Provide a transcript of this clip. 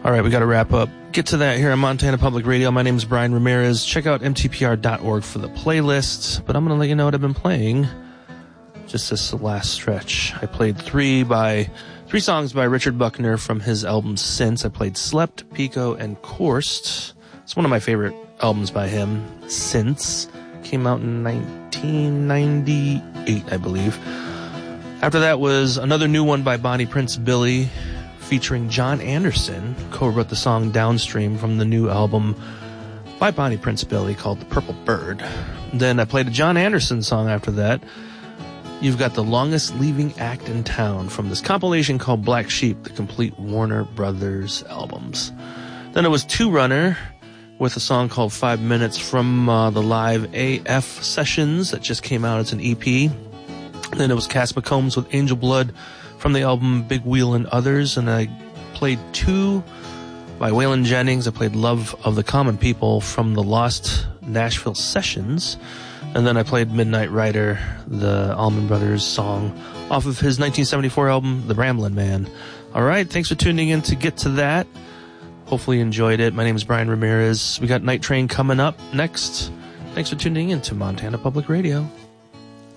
All right, we got to wrap up. Get to that here on Montana Public Radio. My name is Brian Ramirez. Check out mtpr.org for the playlist. But I'm going to let you know what I've been playing just this last stretch. I played three songs by Richard Buckner from his album Since. I played Slept, Pico, and Coursed. It's one of my favorite albums by him. Since came out in 1998, I believe. After that was another new one by Bonnie Prince Billy, featuring John Anderson, co-wrote the song Downstream from the new album by Bonnie Prince Billy called The Purple Bird. Then I played a John Anderson song after that. You've got The Longest Leaving Act in Town from this compilation called Black Sheep, the complete Warner Brothers albums. Then it was Two Runner with a song called 5 Minutes from the live AF sessions that just came out. It's an EP. Then it was Cass McCombs with Angel Blood from the album Big Wheel and Others, and I played two by Waylon Jennings. I played Love of the Common People from the Lost Nashville Sessions, and then I played Midnight Rider, the Allman Brothers song off of his 1974 album, The Ramblin' Man. All right, thanks for tuning in to Get to That. Hopefully you enjoyed it. My name is Brian Ramirez. We got Night Train coming up next. Thanks for tuning in to Montana Public Radio.